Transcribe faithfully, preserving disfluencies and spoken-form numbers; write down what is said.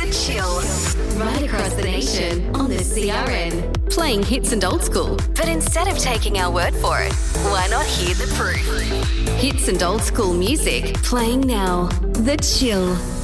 Chill. Right across the nation on the C R N. Playing hits and old school. But instead of taking our word for it, why not hear the proof? Hits and old school music playing now. The Chill.